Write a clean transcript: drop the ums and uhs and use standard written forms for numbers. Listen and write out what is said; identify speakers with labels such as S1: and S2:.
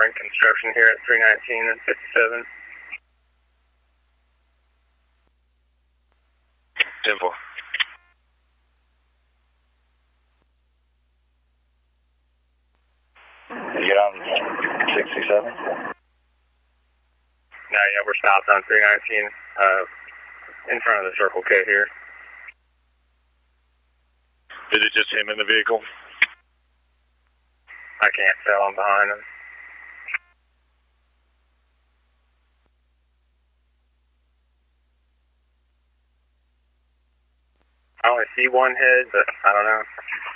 S1: ring construction here at 319 and 57.
S2: 10-4.
S3: You get on 67?
S1: No, yeah, we're stopped on 319 in front of the Circle K here.
S2: Is it just him in the vehicle?
S1: I can't tell, I'm behind him. I only see one head, but I don't know.